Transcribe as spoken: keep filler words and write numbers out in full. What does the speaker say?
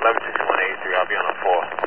eleven sixty-one eighty-three, I'll be on a four.